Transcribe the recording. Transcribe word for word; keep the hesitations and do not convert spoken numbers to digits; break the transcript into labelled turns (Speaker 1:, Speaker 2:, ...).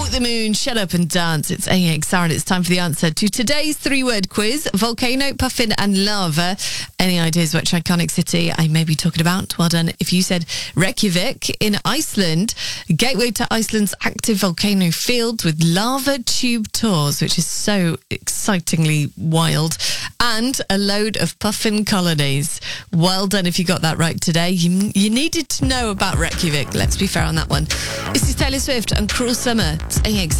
Speaker 1: Walk the Moon, Shut Up and Dance. It's A X R and it's time for the answer to today's three-word quiz. Volcano, puffin and lava. Any ideas which iconic city I may be talking about? Well done. If you said Reykjavik in Iceland, gateway to Iceland's active volcano field with lava tube tours, which is so excitingly wild, and a load of puffin colonies. Well done if you got that right today. You, you needed to know about Reykjavik. Let's be fair on that one. This is Taylor Swift and Cruel Summer. It's A X R.